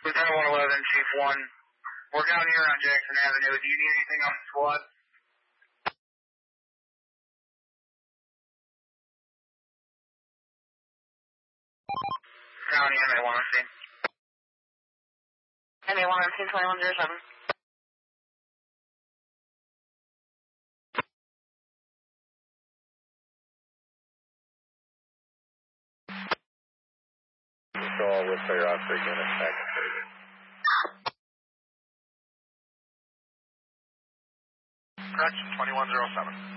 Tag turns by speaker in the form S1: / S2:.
S1: Lieutenant 111, Chief 1. We're down here on Jackson Avenue. Do you need anything on the squad? County MA-1 scene. MA-1 scene 2107.
S2: Control with player officer unit back to further.
S3: Correction, 2107.